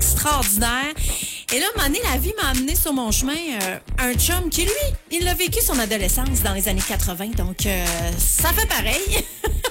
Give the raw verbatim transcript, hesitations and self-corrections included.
extraordinaire. Et là, à un moment donné, la vie m'a amené sur mon chemin euh, un chum qui, lui, il a vécu son adolescence dans les années quatre-vingts. Donc, euh, ça fait pareil.